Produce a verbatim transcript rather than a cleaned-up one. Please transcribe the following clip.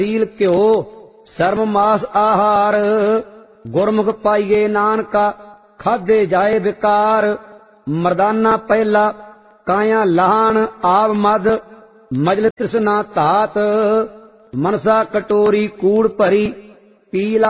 ਤੀਲ ਘਿਓ ਸਰਮ ਮਾਸ ਆਹਾਰ। ਗੁਰਮੁਖ ਪਾਈਏ ਨਾਨਕਾ ਖਾਧੇ ਜਾਏ ਵਿਕਾਰ। ਮਰਦਾਨਾ ਪਹਿਲਾ ਕਾਇਆ ਲਾਹਣ ਆਵ ਮਦ ਮਜਲ ਤ੍ਰਿਸ਼ਨਾ ਧਾਤ। ਮਨਸਾ ਕਟੋਰੀ ਕੂੜ ਭਰੀ ਪੀਲਾ